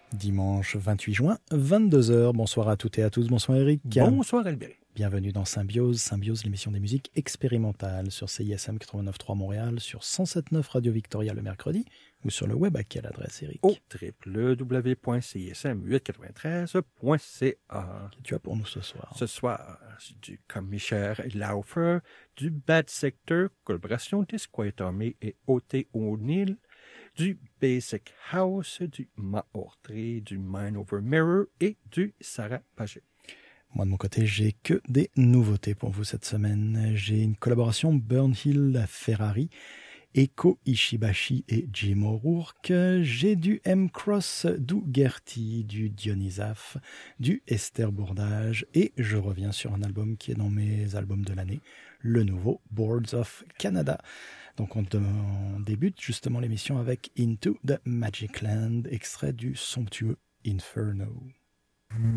Dimanche 28 juin, 22h. Bonsoir à toutes et à tous. Bonsoir Eric. Bonsoir Albert. Bienvenue dans Symbiose. Symbiose, l'émission des musiques expérimentales sur CISM 89.3 Montréal, sur 107.9 Radio Victoria le mercredi ou sur le web à quelle adresse Eric? Au www.cism883.ca. Qu'est-ce que tu as pour nous ce soir? Ce soir, c'est du Commissaire Laufer, du Bad Sector, collaboration Disquiet Army et O.T. O'Neill, du Basic House, du Maortré, du Mind Over Mirror et du Sarah Paget. Moi, de mon côté, j'ai que des nouveautés pour vous cette semaine. J'ai une collaboration Burnhill-Ferrari, Eko Ishibashi et Jim O'Rourke. J'ai du M-Cross Dougherty, du Dionysaf, du Esther Bourdage. Et je reviens sur un album qui est dans mes albums de l'année, le nouveau Boards of Canada. Donc on débute justement l'émission avec Into the Magic Land, extrait du somptueux Inferno.